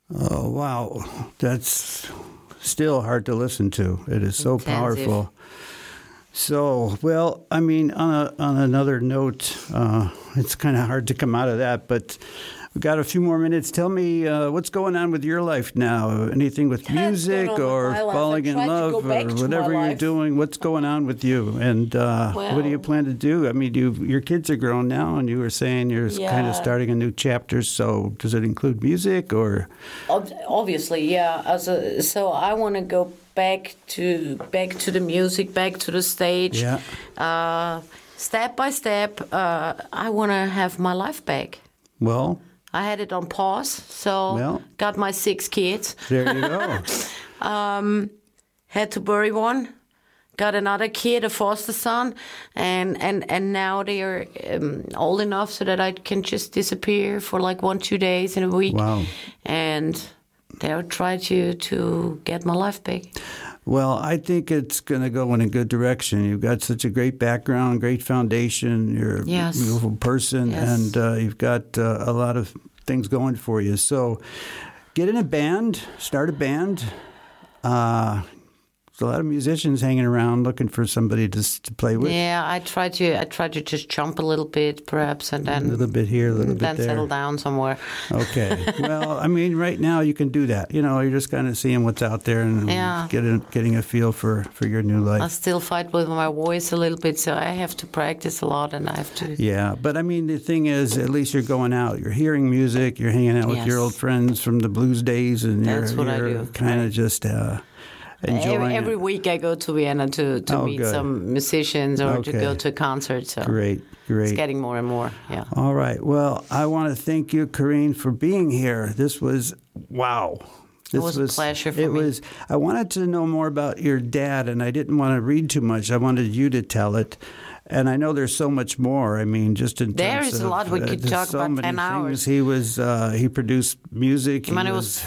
Oh, wow. That's still hard to listen to. It is so Intensive. powerful. So, well, I mean, on another note, it's kind of hard to come out of that, but we've got a few more minutes. Tell me what's going on with your life now? Anything with music going on with or my life? falling I in tried to love go back or to my whatever you're life. doing? What's going on with you? And what do you plan to do? I mean, your kids are grown now, and you were saying you're kind of Yeah. starting a new chapter. So does it include music or? Obviously, yeah. So I want to go back to the music, back to the stage. Yeah. Step by step, I want to have my life back. Well, I had it on pause, so Well. got my 6 kids. there you go. Had to bury one. Got another kid, a foster son, and now they are old enough so that I can just disappear for like 1-2 days in a week. Wow. And they'll try to get my life back. Well, I think it's going to go in a good direction. You've got such a great background, great foundation. You're a Yes. beautiful person, Yes. and you've got a lot of things going for you. So get in a band, start a band. There's a lot of musicians hanging around looking for somebody to play with. Yeah, I try to just jump a little bit, perhaps, and then A little bit here, a little bit then there. settle down somewhere. Okay. Well, I mean, right now you can do that. You know, you're just kind of seeing what's out there and Yeah. getting a feel for your new life. I still fight with my voice a little bit, so I have to practice a lot, and I have to. Yeah, but I mean, the thing is, at least you're going out. You're hearing music. You're hanging out with Yes. your old friends from the blues days, and That's what I you're do. kind of just enjoying Every it. week I go to Vienna to Oh, meet good. some musicians or to Okay. go to a concert. So Great. it's getting more and more. Yeah. All right. Well, I want to thank you, Corinne, for being here. This was wow. This was a pleasure for me. I wanted to know more about your dad, and I didn't want to read too much. I wanted you to tell it. And I know there's so much more. I mean, just in There terms is of, a lot. We could there's talk so about many 10 things. hours. He produced music. I mean, it was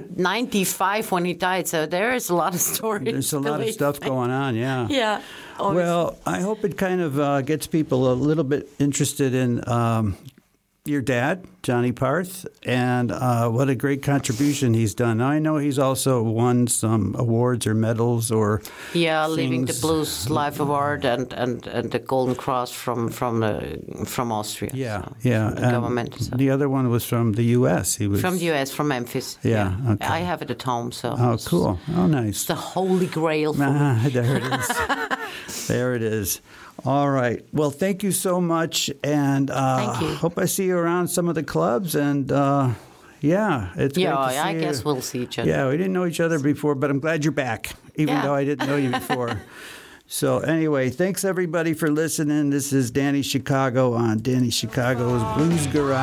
95 when he died, so there is a lot of stories. There's a lot of believe stuff me. going on, yeah. Yeah. Well, I hope it kind of gets people a little bit interested in your dad, Johnny Parth, and what a great contribution he's done. I know he's also won some awards or medals or Living the things. Blues Life Award and the Golden Cross from Austria. Yeah, so, yeah. from the government. So. The other one was from the U.S. He was From the U.S., from Memphis. Yeah, okay. I have it at home, so. Oh, it's cool. Oh, nice. the holy grail for me. There it is. There it is. All right. Well, thank you so much, and Thank you. hope I see you around some of the clubs. And yeah, it's great to see I you. guess we'll see each other. Yeah, we didn't know each other before, but I'm glad you're back, even Yeah. though I didn't know you before. So anyway, thanks everybody for listening. This is Danny Chicago on Danny Chicago's Blues Garage.